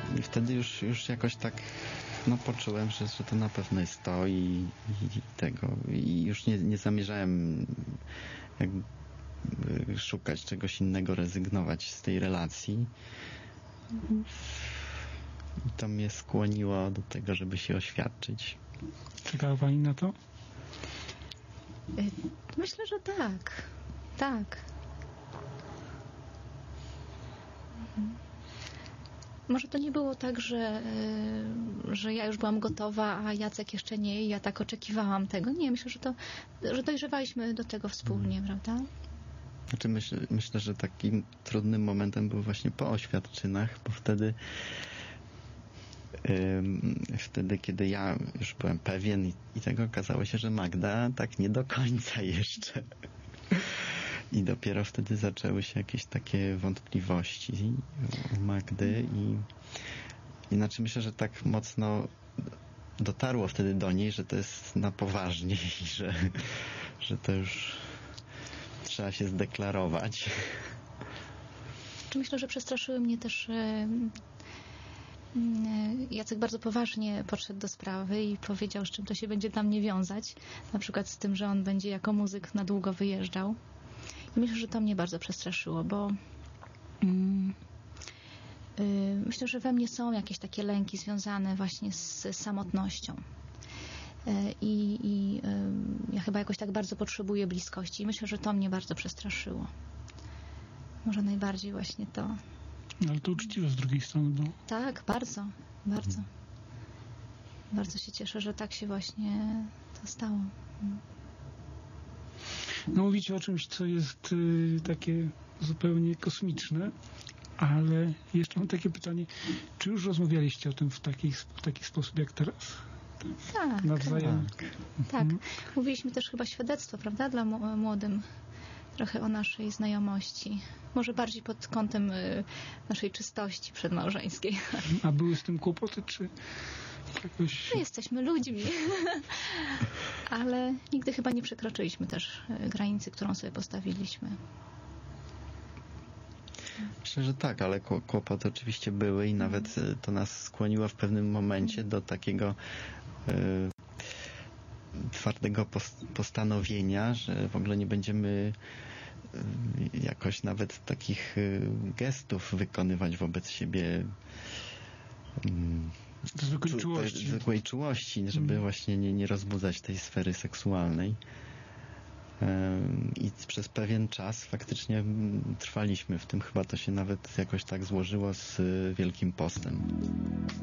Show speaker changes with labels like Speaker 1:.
Speaker 1: I wtedy już jakoś tak poczułem, że to na pewno jest to i tego. I już nie zamierzałem szukać czegoś innego, rezygnować z tej relacji. I to mnie skłoniło do tego, żeby się oświadczyć.
Speaker 2: Czekała pani na to?
Speaker 3: Myślę, że tak. Tak. Może to nie było tak, że ja już byłam gotowa, a Jacek jeszcze nie i ja tak oczekiwałam tego. Nie, myślę, że dojrzewaliśmy do tego wspólnie, prawda?
Speaker 1: Znaczy myślę, że takim trudnym momentem był właśnie po oświadczynach, bo wtedy, kiedy ja już byłem pewien i tego okazało się, że Magda tak nie do końca jeszcze. I dopiero wtedy zaczęły się jakieś takie wątpliwości u Magdy i znaczy myślę, że tak mocno dotarło wtedy do niej, że to jest na poważnie i że to już trzeba się zdeklarować.
Speaker 3: Myślę, że przestraszyły mnie też Jacek bardzo poważnie podszedł do sprawy i powiedział, z czym to się będzie dla mnie wiązać. Na przykład z tym, że on będzie jako muzyk na długo wyjeżdżał. I myślę, że to mnie bardzo przestraszyło, bo myślę, że we mnie są jakieś takie lęki związane właśnie z samotnością. I ja chyba jakoś tak bardzo potrzebuję bliskości. I myślę, że to mnie bardzo przestraszyło. Może najbardziej właśnie to.
Speaker 2: Ale to uczciwe z drugiej strony było.
Speaker 3: Tak, bardzo, bardzo. Bardzo się cieszę, że tak się właśnie to stało.
Speaker 2: No mówicie o czymś, co jest takie zupełnie kosmiczne, ale jeszcze mam takie pytanie, czy już rozmawialiście o tym w taki sposób jak teraz?
Speaker 3: Tak.
Speaker 2: Nawzajem?
Speaker 3: Tak. Mówiliśmy też chyba świadectwo, prawda, dla młodym trochę o naszej znajomości. Może bardziej pod kątem naszej czystości przedmałżeńskiej.
Speaker 2: A były z tym kłopoty, czy jakoś...
Speaker 3: My jesteśmy ludźmi. Ale nigdy chyba nie przekroczyliśmy też granicy, którą sobie postawiliśmy.
Speaker 1: Myślę, że tak, ale kłopoty oczywiście były i nawet to nas skłoniło w pewnym momencie do takiego twardego postanowienia, że w ogóle nie będziemy jakoś nawet takich gestów wykonywać wobec siebie zwykłej czułości, żeby właśnie nie rozbudzać tej sfery seksualnej. I przez pewien czas faktycznie trwaliśmy w tym. Chyba to się nawet jakoś tak złożyło z Wielkim Postem.